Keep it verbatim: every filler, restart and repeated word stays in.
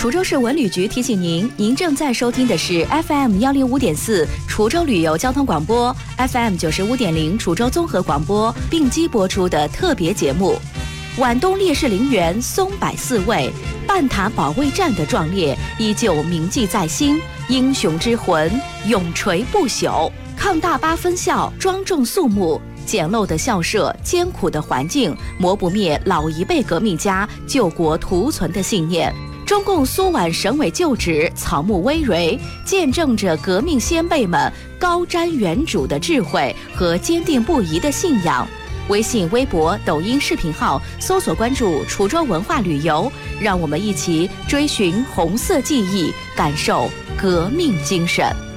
滁州市文旅局提醒您，您正在收听的是 F M 幺零五点四滁州旅游交通广播 ，F M 九十五点零滁州综合广播并机播出的特别节目。皖东烈士陵园松柏四位，半塔保卫战的壮烈依旧铭记在心，英雄之魂永垂不朽。抗大巴分校庄重肃穆，简陋的校舍，艰苦的环境，磨不灭老一辈革命家救国图存的信念。中共苏皖省委旧址草木葳蕤，见证着革命先辈们高瞻远瞩的智慧和坚定不移的信仰。微信、微博、抖音视频号搜索关注滁州文化旅游，让我们一起追寻红色记忆，感受革命精神。